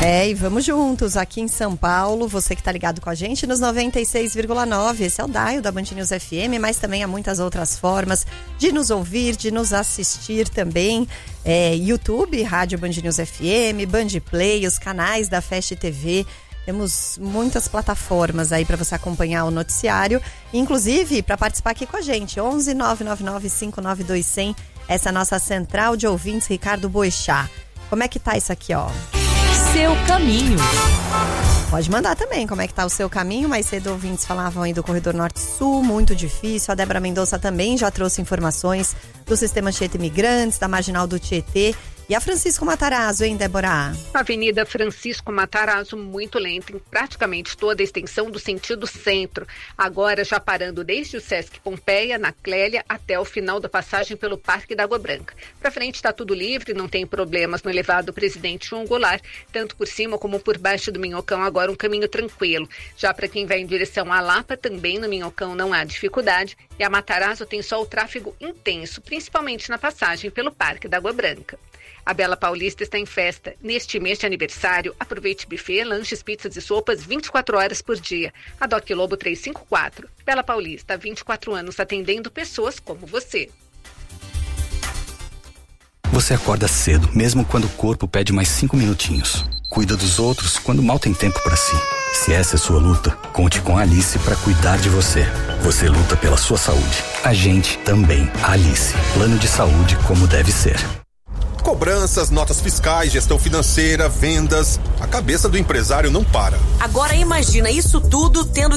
E vamos juntos aqui em São Paulo, você que tá ligado com a gente nos 96,9, esse é o dial da Band News FM, mas também há muitas outras formas de nos ouvir, de nos assistir também, YouTube, Rádio Band News FM, Band Play, os canais da Fast TV, temos muitas plataformas aí para você acompanhar o noticiário, inclusive para participar aqui com a gente, 11 999 592 100, essa é a nossa central de ouvintes, Ricardo Boechat. Como é que tá isso aqui, ó? Seu caminho. Pode mandar também como é que tá o seu caminho. Mais cedo ouvintes falavam aí do Corredor Norte-Sul, muito difícil. A Débora Mendonça também já trouxe informações do Sistema Anchieta Imigrantes, da Marginal do Tietê. E a Francisco Matarazzo, hein, Débora? Avenida Francisco Matarazzo, muito lenta em praticamente toda a extensão do sentido centro. Agora já parando desde o Sesc Pompeia, na Clélia, até o final da passagem pelo Parque da Água Branca. Para frente está tudo livre, não tem problemas no elevado Presidente João Goulart, tanto por cima como por baixo do Minhocão, agora um caminho tranquilo. Já para quem vai em direção à Lapa, também no Minhocão não há dificuldade. E a Matarazzo tem só o tráfego intenso, principalmente na passagem pelo Parque da Água Branca. A Bela Paulista está em festa. Neste mês de aniversário, aproveite buffet, lanches, pizzas e sopas 24 horas por dia. A Doc Lobo 354. Bela Paulista, há 24 anos atendendo pessoas como você. Você acorda cedo, mesmo quando o corpo pede mais 5 minutinhos. Cuida dos outros quando mal tem tempo para si. Se essa é sua luta, conte com a Alice para cuidar de você. Você luta pela sua saúde. A gente também. Alice. Plano de saúde como deve ser. Cobranças, notas fiscais, gestão financeira, vendas. A cabeça do empresário não para. Agora imagina isso tudo tendo